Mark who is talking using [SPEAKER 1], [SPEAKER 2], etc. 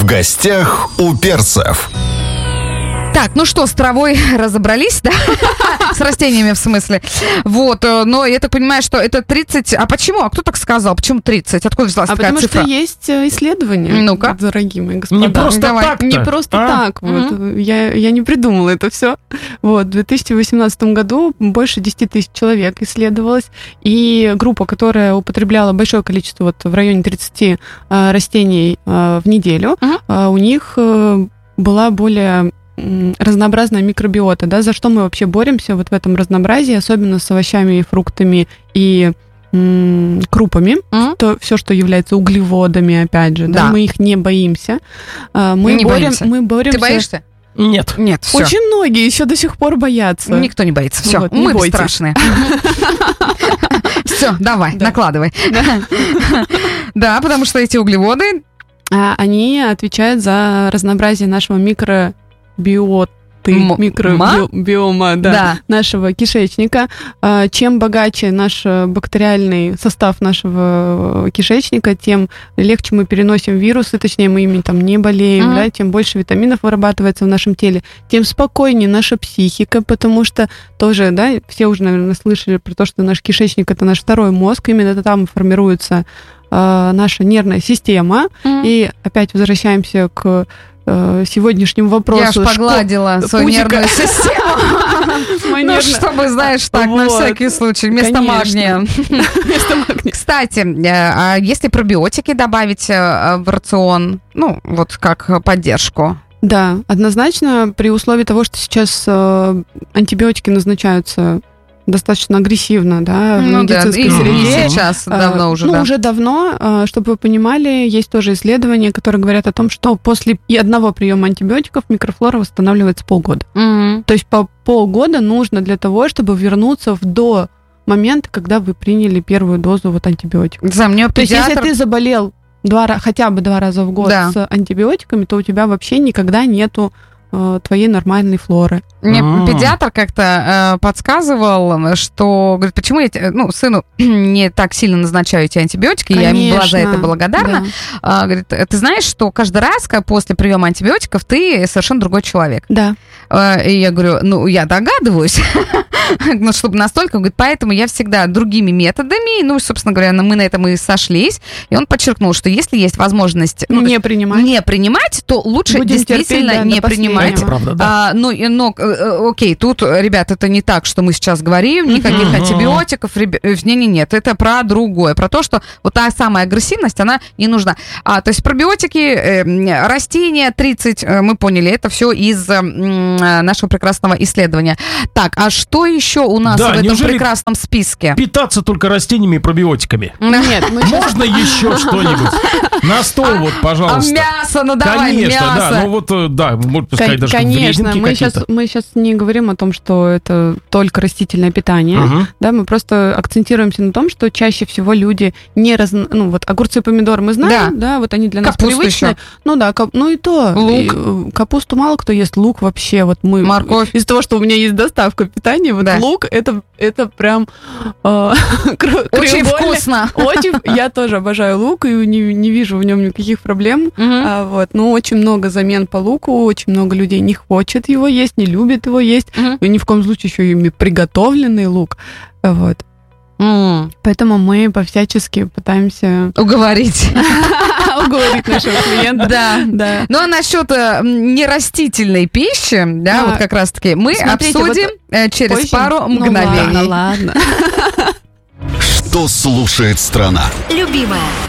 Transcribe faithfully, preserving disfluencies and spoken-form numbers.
[SPEAKER 1] гостях у перцев.
[SPEAKER 2] Так, ну что, с травой разобрались, да? С растениями, в смысле. Вот, но я так понимаю, что это тридцать... А почему? А кто так сказал? Почему тридцать? Откуда взялась
[SPEAKER 3] а
[SPEAKER 2] такая
[SPEAKER 3] потому
[SPEAKER 2] цифра?
[SPEAKER 3] Потому что есть исследования,
[SPEAKER 2] ну-ка,
[SPEAKER 3] дорогие мои господа.
[SPEAKER 4] Не просто
[SPEAKER 3] Давай.
[SPEAKER 4] так-то.
[SPEAKER 3] Не просто
[SPEAKER 4] а?
[SPEAKER 3] так. Вот. Mm-hmm. Я, я не придумала это все. Вот. В две тысячи восемнадцатом году больше десять тысяч человек исследовалось, и группа, которая употребляла большое количество, вот в районе тридцати э, растений э, в неделю, mm-hmm. э, у них э, была более... разнообразная микробиота, да, за что мы вообще боремся вот в этом разнообразии, особенно с овощами и фруктами и м- крупами, mm-hmm. то все, что является углеводами, опять же, да, да мы их не боимся. Мы,
[SPEAKER 2] не
[SPEAKER 3] борем,
[SPEAKER 2] боимся.
[SPEAKER 3] мы боремся.
[SPEAKER 2] Ты боишься?
[SPEAKER 4] Нет.
[SPEAKER 2] Нет, всё.
[SPEAKER 3] Очень многие еще до сих пор боятся.
[SPEAKER 2] Никто не боится. Все,
[SPEAKER 3] вот,
[SPEAKER 2] мы
[SPEAKER 3] бойтесь.
[SPEAKER 2] бесстрашные. Все, давай, накладывай. Да, потому что эти углеводы,
[SPEAKER 3] они отвечают за разнообразие нашего микро биоты,
[SPEAKER 2] М-
[SPEAKER 3] микробиома да, да. нашего кишечника. Чем богаче наш бактериальный состав нашего кишечника, тем легче мы переносим вирусы, точнее, мы ими там не болеем, mm-hmm. да, тем больше витаминов вырабатывается в нашем теле, тем спокойнее наша психика, потому что тоже, да, все уже, наверное, слышали про то, что наш кишечник — это наш второй мозг, именно там формируется э, наша нервная система. Mm-hmm. И опять возвращаемся к сегодняшнему вопросу.
[SPEAKER 2] Я ж погладила свою нервную систему. Ну, чтобы, знаешь, так, на всякий случай, вместо магния. Кстати, а если пробиотики добавить в рацион, ну, вот как поддержку?
[SPEAKER 3] Да, однозначно, при условии того, что сейчас антибиотики назначаются достаточно агрессивно, да,
[SPEAKER 2] ну,
[SPEAKER 3] в медицинской
[SPEAKER 2] да,
[SPEAKER 3] среде.
[SPEAKER 2] И сейчас давно
[SPEAKER 3] а,
[SPEAKER 2] уже,
[SPEAKER 3] ну,
[SPEAKER 2] да.
[SPEAKER 3] уже давно, чтобы вы понимали, есть тоже исследования, которые говорят о том, что после и одного приема антибиотиков микрофлора восстанавливается полгода.
[SPEAKER 2] Mm-hmm.
[SPEAKER 3] То есть по полгода нужно для того, чтобы вернуться в до момента, когда вы приняли первую дозу вот антибиотиков.
[SPEAKER 2] За мне
[SPEAKER 3] То
[SPEAKER 2] педиатр...
[SPEAKER 3] есть если ты заболел два, хотя бы два раза в год да. с антибиотиками, то у тебя вообще никогда нету твоей нормальной флоры.
[SPEAKER 2] Мне А-а-а. педиатр как-то э, подсказывал, что, говорит, почему я, ну, сыну не так сильно назначаю эти антибиотики, Конечно, я ему была за это благодарна. Да. А, говорит, ты знаешь, что каждый раз, как после приема антибиотиков, ты совершенно другой человек.
[SPEAKER 3] Да.
[SPEAKER 2] А, и я говорю, ну, я догадываюсь, ну, чтобы настолько, говорит, поэтому я всегда другими методами, ну, собственно говоря, мы на этом и сошлись, и он подчеркнул, что если есть возможность ну,
[SPEAKER 3] не, принимать.
[SPEAKER 2] не принимать, то лучше
[SPEAKER 3] Будем
[SPEAKER 2] действительно
[SPEAKER 3] терпеть, да,
[SPEAKER 2] не принимать.
[SPEAKER 4] Это правда, да.
[SPEAKER 2] А, ну, но, окей, тут, ребят, это не так, что мы сейчас говорим, никаких uh-huh. антибиотиков, не-не-нет, это про другое, про то, что вот та самая агрессивность, она не нужна. А, то есть пробиотики, э, растения, тридцать, э, мы поняли, это все из э, нашего прекрасного исследования. Так, а что еще у нас
[SPEAKER 4] да,
[SPEAKER 2] в этом прекрасном списке?
[SPEAKER 4] Питаться только растениями и пробиотиками.
[SPEAKER 3] Нет, мы сейчас...
[SPEAKER 4] Можно еще что-нибудь? На стол вот, пожалуйста.
[SPEAKER 2] А мясо, ну давай,
[SPEAKER 4] Конечно,
[SPEAKER 2] мясо.
[SPEAKER 4] да, ну вот, да, можно сказать, даже
[SPEAKER 3] Конечно, мы сейчас, мы сейчас не говорим о том, что это только растительное питание, uh-huh. да, мы просто акцентируемся на том, что чаще всего люди не раз, ну вот огурцы и помидоры мы знаем, да, да вот они для нас
[SPEAKER 2] Капусту
[SPEAKER 3] привычные,
[SPEAKER 2] еще.
[SPEAKER 3] ну да, кап, ну и то,
[SPEAKER 2] лук,
[SPEAKER 3] и, капусту мало кто ест, лук вообще, вот мы,
[SPEAKER 2] морковь,
[SPEAKER 3] из-за того, что у меня есть доставка питания, вот да. лук это это прям э,
[SPEAKER 2] очень вкусно,
[SPEAKER 3] очень, я тоже обожаю лук и не, не вижу в нем никаких проблем, uh-huh. а, вот, но очень много замен по луку, очень много людей не хочет его есть, не любит его есть, uh-huh. и ни в коем случае еще и приготовленный лук, вот.
[SPEAKER 2] Mm.
[SPEAKER 3] Поэтому мы по-всячески пытаемся
[SPEAKER 2] уговорить.
[SPEAKER 3] Уговорить нашего клиента.
[SPEAKER 2] Да, да. Ну а насчет нерастительной пищи, да, вот как раз-таки мы обсудим через пару мгновений.
[SPEAKER 3] Ну ладно, ладно.
[SPEAKER 1] Что слушает страна?
[SPEAKER 5] Любимая.